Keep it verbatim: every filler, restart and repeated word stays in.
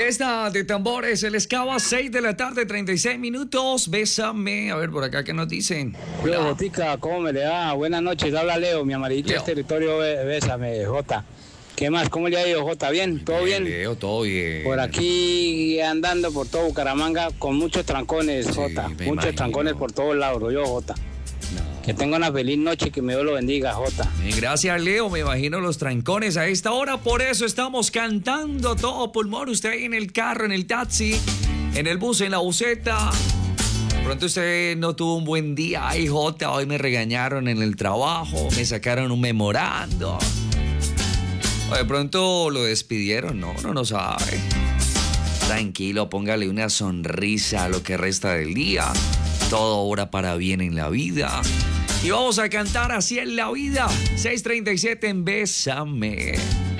Fiesta de tambores, el Escava, seis de la tarde, treinta y seis minutos. Bésame. A ver, por acá, ¿qué nos dicen? Leo Botica, ¿cómo me le va? Buenas noches, habla Leo, mi amarillito Leo. es territorio, Bésame, Jota. ¿Qué más? ¿Cómo le ha ido, Jota? ¿Bien? ¿Todo bien? Leo, todo bien. Por aquí andando por todo Bucaramanga con muchos trancones, Sí, Jota. me Muchos imagino. trancones por todos lados, yo, Jota. No. Que tenga una feliz noche y que me Dios lo bendiga, Jota. Y gracias, Leo. Me imagino los trancones a esta hora. Por eso estamos cantando todo pulmón. Usted ahí en el carro, en el taxi, en el bus, en la buseta. De pronto usted no tuvo un buen día. Ay, Jota, hoy me regañaron en el trabajo. Me sacaron un memorando. O de pronto lo despidieron. No, uno no sabe. Tranquilo, póngale una sonrisa a lo que resta del día. Todo obra para bien en la vida. Y vamos a cantar así en la vida. seis treinta y siete en Bésame.